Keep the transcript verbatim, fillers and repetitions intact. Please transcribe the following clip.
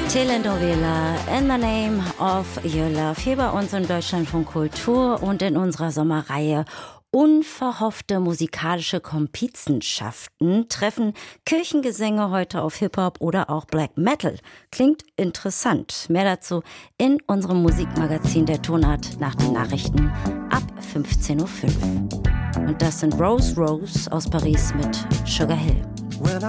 Telenovela In the Name of Your Love hier bei uns in Deutschlandfunk Kultur und in unserer Sommerreihe Unverhoffte musikalische Komplizenschaften treffen Kirchengesänge heute auf Hip-Hop oder auch Black Metal. Klingt interessant. Mehr dazu in unserem Musikmagazin Der Tonart nach den Nachrichten ab fünfzehn Uhr fünf. Und das sind Rose Rose aus Paris mit Sugar Hill.